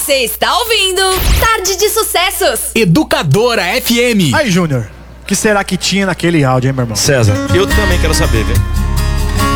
Você está ouvindo Tarde de Sucessos. Educadora FM. Aí, Júnior, o que será que tinha naquele áudio, hein, meu irmão? César, eu também quero saber, viu?